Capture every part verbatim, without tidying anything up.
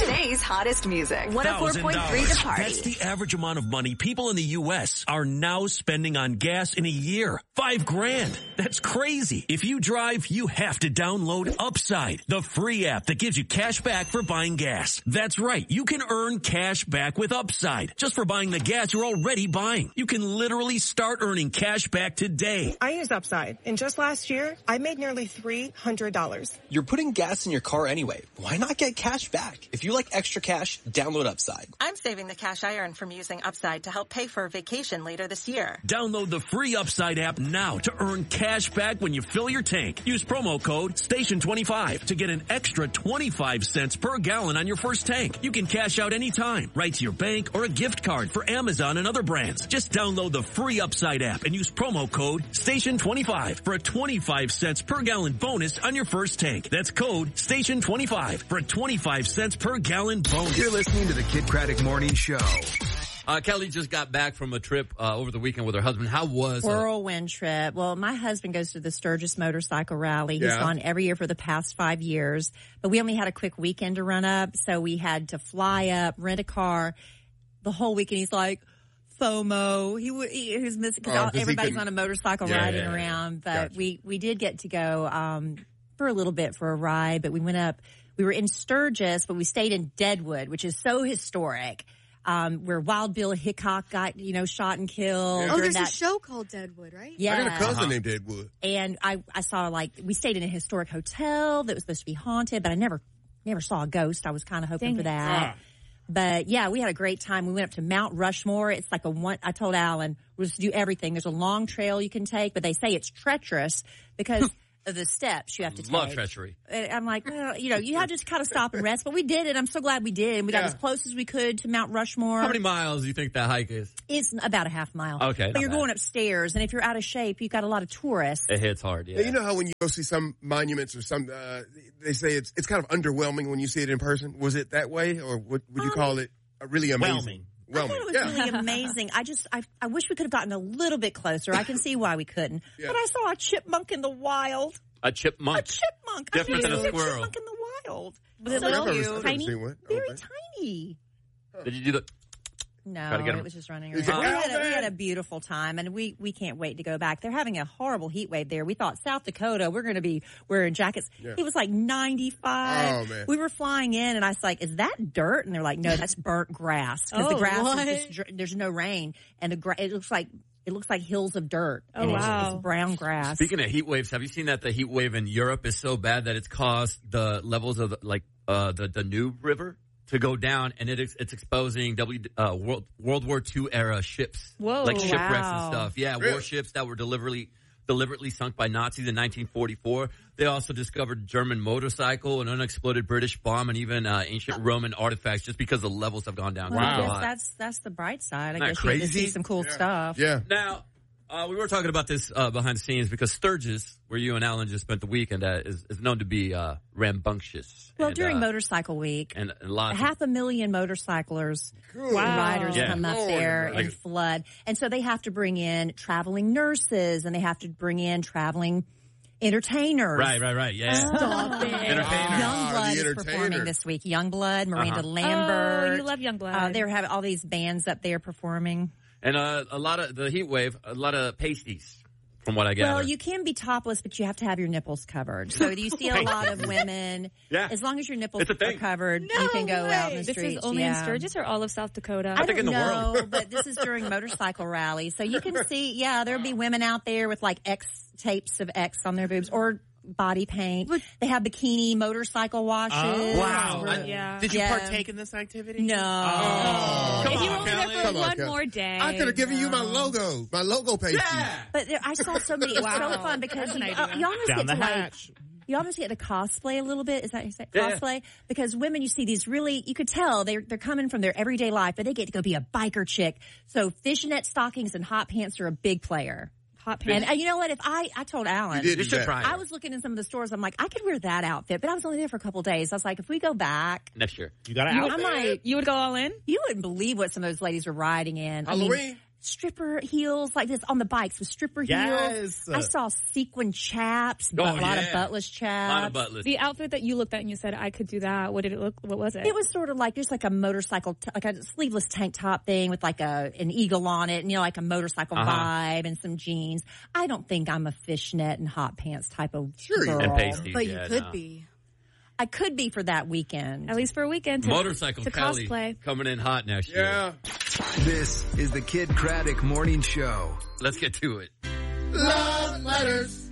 Today's hottest music. one oh four point three The Party. That's the average amount of money people in the U S are now spending on gas in a year. Five grand. That's crazy. If you drive, you have to download Upside, the free app that gives you cash back for buying gas. That's right. You can earn cash back with Upside just for buying the gas you're already buying. You can literally start earning cash back today. I use Upside, and just last year, I made nearly three hundred dollars. You're putting gas in your car anyway. Why not get cash back? If you like extra cash, download Upside. I'm saving the cash I earn from using Upside to help pay for a vacation later this year. Download the free Upside app now to earn cash back when you fill your tank. Use promo code station twenty-five to get an extra twenty-five cents per gallon on your first tank. You can cash out anytime, right to your bank or a gift card for Amazon and other brands. Just download the free Upside app and use promo code station twenty-five for a twenty-five cents per gallon bonus on your first tank. That's code station twenty-five for a twenty-five cents per gallon bonus. You're listening to the Kid Craddock Morning Show. Uh, Kelly just got back from a trip uh, over the weekend with her husband. How was it? Whirlwind trip. Well, my husband goes to the Sturgis Motorcycle Rally. He's Yeah. gone every year for the past five years. But we only had a quick weekend to run up, so we had to fly up, rent a car. The whole weekend he's like, FOMO. He, w- he, he was missing because Oh, 'cause he everybody's couldn't- on a motorcycle Yeah, riding yeah, yeah. around. But Gotcha. we, we did get to go um, for a little bit for a ride. But we went up. We were in Sturgis, but we stayed in Deadwood, which is so historic. Um, where Wild Bill Hickok got, you know, shot and killed. Yeah. Oh, during there's that, a show called Deadwood, right? Yeah. I got a cousin Uh-huh. named Deadwood. And I, I saw like, we stayed in a historic hotel that was supposed to be haunted, but I never, never saw a ghost. I was kind of hoping Dang for it. that. Ah. But yeah, we had a great time. We went up to Mount Rushmore. It's like a one, I told Alan, we'll just do everything. There's a long trail you can take, but they say it's treacherous because of the steps you have to take. Love treachery. And I'm like, well, you know, you have to just kind of stop and rest, but we did it. I'm so glad we did. And we got Yeah. as close as we could to Mount Rushmore. How many miles do you think that hike is? It's about a half mile. Okay, But not you're bad. going upstairs, and if you're out of shape, you've got a lot of tourists. It hits hard, yeah. Yeah, you know how when you go see some monuments or some, uh, they say it's it's kind of underwhelming when you see it in person. Was it that way, or would, would you Um, call it uh, really amazing? Whelming. I thought it was yeah. really amazing. I just, I, I wish we could have gotten a little bit closer. I can see why we couldn't. Yeah. But I saw a chipmunk in the wild. A chipmunk. A chipmunk. Different I than a mean, squirrel. chipmunk in the wild. Was it So I've little? never- cute. I've never Tiny? seen one. Very Okay. tiny. Did you do the... No, Gotta get 'em. it was just running Is around. it We had, a, we Calvin? had a beautiful time, and we, we can't wait to go back. They're having a horrible heat wave there. We thought South Dakota, we're going to be wearing jackets. Yeah. It was like ninety-five. Oh, man. We were flying in, and I was like, is that dirt? And they're like, no, that's burnt grass. Because the Oh, grass what? is just, dr- there's no rain, and the gra- it looks like it looks like hills of dirt. Oh, and it's, wow. it's brown grass. Speaking of heat waves, have you seen that the heat wave in Europe is so bad that it's caused the levels of the, like uh the Danube River to go down, and it is, it's exposing W uh World World War Two era ships, Whoa, like shipwrecks wow. and stuff. Yeah, Really? warships that were deliberately deliberately sunk by Nazis in nineteen forty-four. They also discovered German motorcycle, an unexploded British bomb, and even uh, ancient Roman artifacts, just because the levels have gone down. Well, I so guess high. that's that's the bright side. I Not guess you get to crazy? see some cool Yeah. stuff. Yeah. Now, uh, we were talking about this uh, behind the scenes because Sturgis, where you and Alan just spent the weekend at, is, is known to be uh, rambunctious. Well, and, during uh, Motorcycle Week, and a lot of half a million motorcyclers, Good. riders Yeah. come up Lord, there like- and flood. And so they have to bring in traveling nurses, and they have to bring in traveling entertainers. Right, right, right. Yeah. Stop it. Entertainers. Ah, Youngblood the is entertainer. performing this week. Youngblood, Miranda Uh-huh. Lambert. Oh, you love Youngblood. Uh, they're having all these bands up there performing. And uh, a lot of the heat wave, a lot of pasties, from what I gather. Well, you can be topless, but you have to have your nipples covered. So you see a lot of women. Yeah. As long as your nipples It's a are thing. covered, No you can go way. out in the This streets. is only yeah. in Sturgis or all of South Dakota? I think don't in the know, world. but this is during motorcycle rally, so you can see. Yeah, there'll be women out there with like X tapes of X on their boobs or body paint. They have bikini motorcycle washes. Oh, wow. Where- I- Yeah. Did you Yeah. partake in this activity? No. Oh. If you were on, only there Kelly. for Come on, one Kelly. more day. I could have given you my no. logo, my logo page. Yeah. But there, I saw so many. It was Wow. so fun because That's an you, idea. you almost Down get the to like. hatch. You almost get to cosplay a little bit. Is that is that Yeah, yeah. cosplay? Because women, you see these really, you could tell they're they're coming from their everyday life, but they get to go be a biker chick. So fishnet stockings and hot pants are a big player. Hot And pants. uh, you know what? If I, I told Alan, You did You do should that. try it. I was looking in some of the stores. I'm like, I could wear that outfit, but I was only there for a couple of days. I was like, if we go back, Next year. You got an you, outfit? I'm like, You would go all in? you wouldn't believe what some of those ladies were riding in. I Halloween. mean, stripper heels like this on the bikes with stripper Yes. heels. I saw sequin chaps, Oh, a lot yeah. of buttless chaps. A lot of buttless. The outfit that you looked at and you said, I could do that. What did it look? What was it? It was sort of like just like a motorcycle, t- like a sleeveless tank top thing with like a an eagle on it, and you know, like a motorcycle Uh-huh. vibe and some jeans. I don't think I'm a fishnet and hot pants type of Sure you girl. And pasties, But yeah, you could no. be. I could be for that weekend. At least for a weekend. To, Motorcycle to Kelly cosplay. coming in hot next year. Yeah. This is the Kid Craddock Morning Show. Let's get to it. Love letters.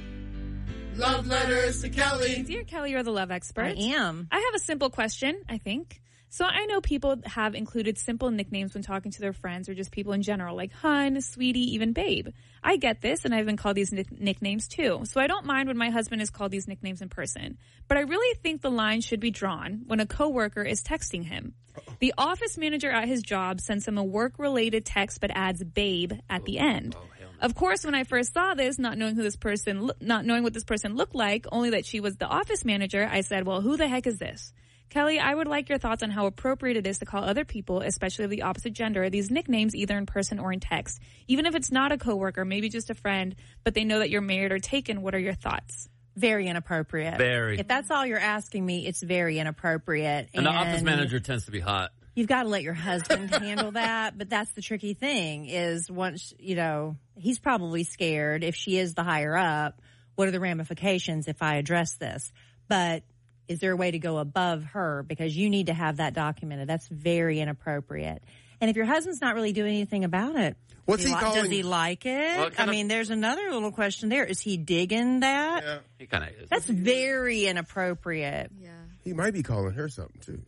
Love letters to Kelly. Dear Kelly, you're the love expert. I am. I have a simple question, I think. So I know people have included simple nicknames when talking to their friends or just people in general, like hun, sweetie, even babe. I get this, and I've been called these nick- nicknames too. So I don't mind when my husband is called these nicknames in person. But I really think the line should be drawn when a coworker is texting him. The office manager at his job sends him a work-related text but adds babe at the end. Of course, when I first saw this, not knowing who this person, not knowing what this person looked like, only that she was the office manager, I said, well, who the heck is this? Kelly, I would like your thoughts on how appropriate it is to call other people, especially of the opposite gender, these nicknames either in person or in text. Even if it's not a coworker, maybe just a friend, but they know that you're married or taken. What are your thoughts? Very inappropriate. Very. If that's all you're asking me, it's very inappropriate. And the office manager tends to be hot. You've got to let your husband handle that. But that's the tricky thing is once, you know, he's probably scared if she is the higher up. What are the ramifications if I address this? But is there a way to go above her? Because you need to have that documented. That's very inappropriate. And if your husband's not really doing anything about it, What's does he li- calling- Does he like it? Well, I kind of- mean, there's another little question there. Is he digging that? Yeah. He kind of is. That's very inappropriate. Yeah. He might be calling her something too.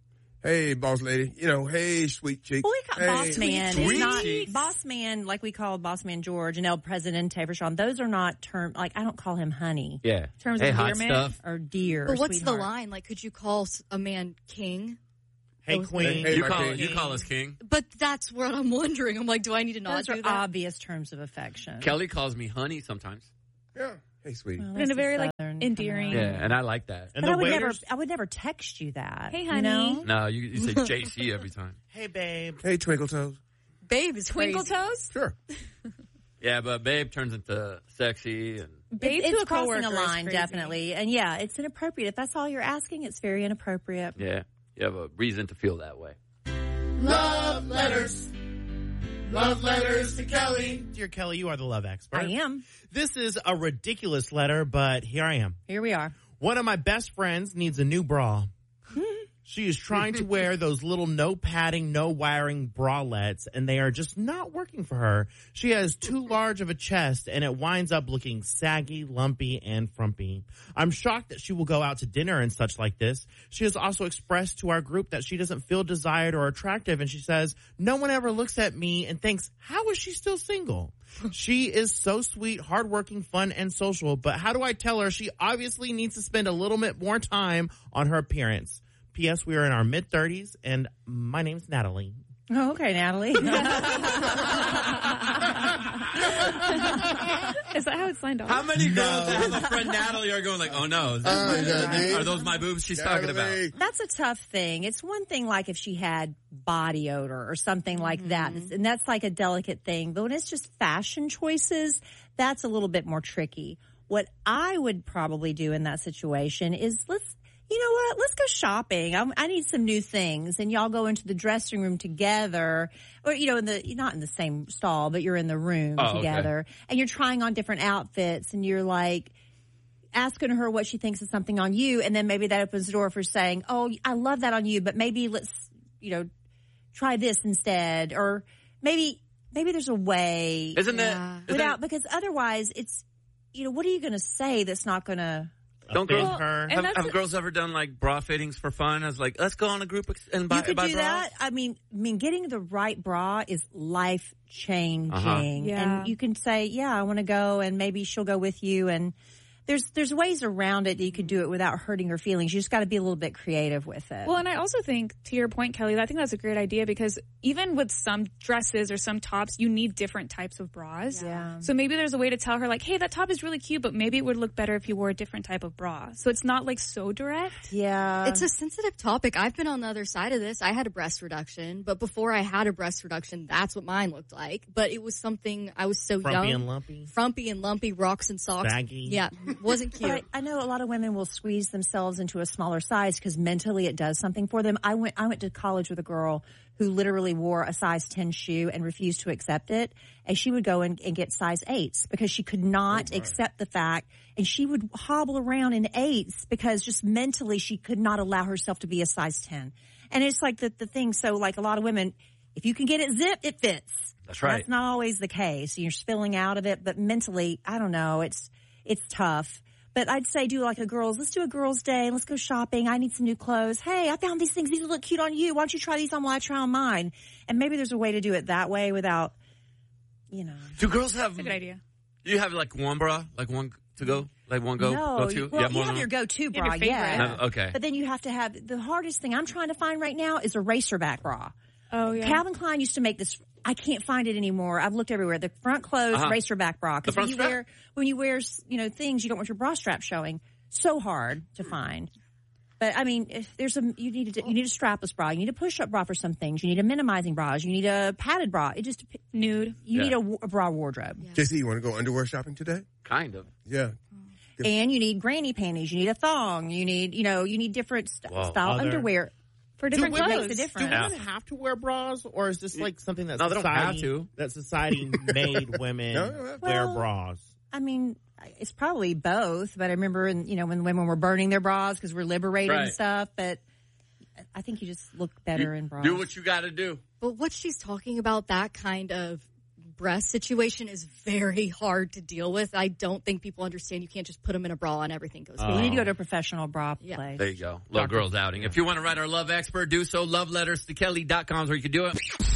Hey, boss lady. You know, hey, sweet cheek. Well, we call hey, boss man. sweet It's not cheeks. boss man like we call boss man George and El Presidente for Sean. Those are not term. Like I don't call him honey. Yeah. Terms hey, of hot endearment? stuff. Or dear. But or what's the sweetheart. line? Like, could you call s- a man king? Hey, Those- queen. Hey, You my call, king. you call us king. But that's what I'm wondering. I'm like, do I need to not Those do are that? obvious terms of affection. Kelly calls me honey sometimes. Yeah. Hey, sweetie. Well, But in a that's very, like, Southern endearing- kind Yeah, of- and I like that. And But the I would waiters. never. I would never text you that. Hey, you honey. know? No, you, you say J C every time. Hey, babe. Hey, twinkle toes. Babe is Twinkle crazy. toes? Sure. Yeah, but babe turns into sexy and Babe It's, to it's a crossing coworker a is line, crazy. definitely. And yeah, it's inappropriate. If that's all you're asking, it's very inappropriate. yeah, you have a reason to feel that way. Love letters. Love letters to Kelly. Dear Kelly, you are the love expert. I am. This is a ridiculous letter, but here I am. Here we are. One of my best friends needs a new bra. She is trying to wear those little no padding, no wiring bralettes, and they are just not working for her. She has too large of a chest, and it winds up looking saggy, lumpy, and frumpy. I'm shocked that she will go out to dinner and such like this. She has also expressed to our group that she doesn't feel desired or attractive, and she says, no one ever looks at me and thinks, how is she still single? She is so sweet, hardworking, fun, and social, but how do I tell her she obviously needs to spend a little bit more time on her appearance? P S. We are in our mid-thirties, and my name's Natalie. Oh, okay, Natalie. Is that how it's signed off? How many girls that have a friend Natalie are going like, oh no, is that Oh, my- Natalie. are those my boobs she's talking about? Natalie. That's a tough thing. It's one thing like if she had body odor or something like that, and that's like a delicate thing. But when it's just fashion choices, that's a little bit more tricky. What I would probably do in that situation is let's, you know what, let's go shopping. I'm, I need some new things. And y'all go into the dressing room together, or, you know, in the, not in the same stall, but you're in the room Oh, okay. together and you're trying on different outfits and you're like, asking her what she thinks is something on you, and then maybe that opens the door for saying, oh, I love that on you, but maybe let's, you know, try this instead. Or maybe maybe there's a way. Isn't that- Yeah. isn't Without, because otherwise it's, you know, what are you going to say that's not going to. Don't Offend girls, her. and have, that's- have girls ever done like bra fittings for fun? As like, let's go on a group ex- and buy, You could buy do bras? that. I mean, I mean, getting the right bra is life changing, Uh-huh. Yeah. and you can say, "Yeah, I want to go," and maybe she'll go with you, and there's there's ways around it that you could do it without hurting her feelings. You just got to be a little bit creative with it. Well, and I also think, to your point, Kelly, I think that's a great idea because even with some dresses or some tops, you need different types of bras. Yeah. So maybe there's a way to tell her, like, hey, that top is really cute, but maybe it would look better if you wore a different type of bra. So it's not, like, so direct. Yeah. It's a sensitive topic. I've been on the other side of this. I had a breast reduction, but before I had a breast reduction, that's what mine looked like. But it was something, I was so Frumpy young. and lumpy. Frumpy and lumpy, rocks and socks. Saggy. Yeah, wasn't cute. But I know a lot of women will squeeze themselves into a smaller size because mentally it does something for them. I went I went to college with a girl who literally wore a size ten shoe and refused to accept it. And she would go and, and get size eights because she could not oh accept the fact. And she would hobble around in eights because just mentally she could not allow herself to be a size ten. And it's like the, the thing. So like a lot of women, if you can get it zipped, it fits. That's right. That's not always the case. You're spilling out of it. But mentally, I don't know. It's it's tough. But I'd say do like a girls, let's do a girls' day. Let's go shopping. I need some new clothes. Hey, I found these things. These look cute on you. Why don't you try these on while I try on mine? And maybe there's a way to do it that way without, you know. Do girls have... That's a good idea. You have like one bra? Like one to go? Like one go? No, go to? you, well, yeah, you more have than your one? go-to bra, your favorite. yeah. No, okay. But then you have to have, the hardest thing I'm trying to find right now is a racerback bra. Oh, yeah. Calvin Klein used to make this. I can't find it anymore. I've looked everywhere. The front closed Uh-huh. racerback bra. The Because front when you strap? wear when you wear you know things, you don't want your bra strap showing. So hard to find. But I mean, if there's a you need to you need a strapless bra. You need a push up bra for some things. You need a minimizing bras. You need a padded bra. It just nude. You Yeah. need a, wa- a bra wardrobe. J C, you want to go underwear shopping today? Kind of. Yeah. And you need granny panties. You need a thong. You need you know you need different st- Whoa. style Other- underwear. For Do different women, clothes. Makes a do difference. women have to wear bras, or is this like something that No, they don't society have to. that society made women No, no, no. wear Well, bras? I mean, it's probably both, but I remember, in, you know, when women were burning their bras because we're liberated Right. and stuff. But I think you just look better in bras. Do what you got to do. But what she's talking about, that kind of breast situation, is very hard to deal with. I don't think people understand. You can't just put them in a bra and everything goes. You fine. need to go to a professional bra Yeah. place. There you go. Little girls outing. If you want to write our love expert, do so. Love letters to Kelly dot com is where you can do it.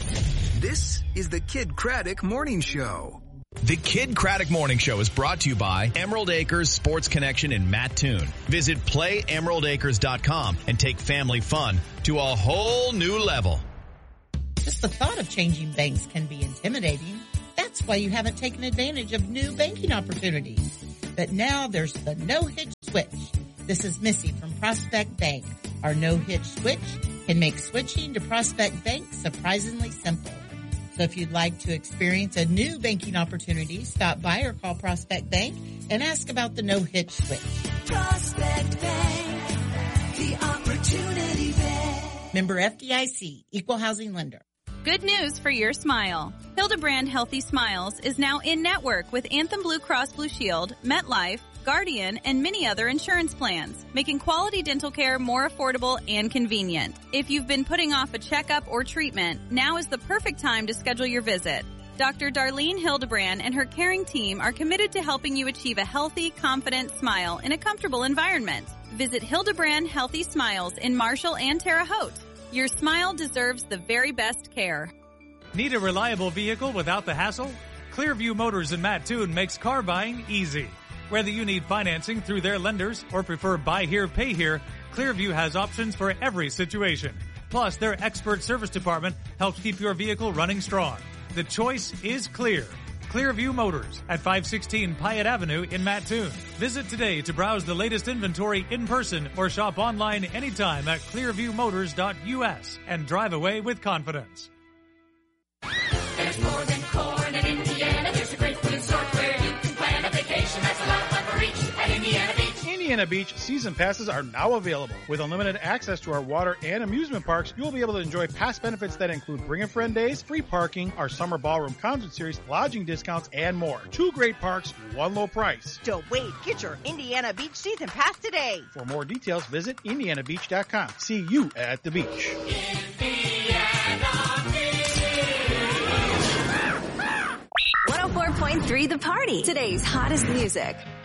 This is the Kid Craddock Morning Show. The Kid Craddock Morning Show is brought to you by Emerald Acres Sports Connection in Mattoon. Visit play emerald acres dot com and take family fun to a whole new level. Just the thought of changing banks can be intimidating. That's why you haven't taken advantage of new banking opportunities. But now there's the no-hitch switch. This is Missy from Prospect Bank. Our no-hitch switch can make switching to Prospect Bank surprisingly simple. So if you'd like to experience a new banking opportunity, stop by or call Prospect Bank and ask about the no-hitch switch. Prospect Bank, the opportunity bank. Member F D I C, Equal Housing Lender. Good news for your smile. Hildebrand Healthy Smiles is now in-network with Anthem Blue Cross Blue Shield, MetLife, Guardian, and many other insurance plans, making quality dental care more affordable and convenient. If you've been putting off a checkup or treatment, now is the perfect time to schedule your visit. Doctor Darlene Hildebrand and her caring team are committed to helping you achieve a healthy, confident smile in a comfortable environment. Visit Hildebrand Healthy Smiles in Marshall and Terre Haute. Your smile deserves the very best care. Need a reliable vehicle without the hassle? Clearview Motors in Mattoon makes car buying easy. Whether you need financing through their lenders or prefer buy here, pay here, Clearview has options for every situation. Plus, their expert service department helps keep your vehicle running strong. The choice is clear. Clearview Motors at five sixteen Pyatt Avenue in Mattoon. Visit today to browse the latest inventory in person or shop online anytime at clearview motors dot U S and drive away with confidence. There's more than corn in Indiana. There's a great food resort where you can plan a vacation. That's a lot of fun for each at Indiana Beach. Indiana Beach season passes are now available. With unlimited access to our water and amusement parks, you'll be able to enjoy past benefits that include Bring a Friend Days, free parking, our summer ballroom concert series, lodging discounts, and more. Two great parks, one low price. Don't wait. Get your Indiana Beach season pass today. For more details, visit indiana beach dot com. See you at the beach. one oh four point three The Party. Today's hottest music.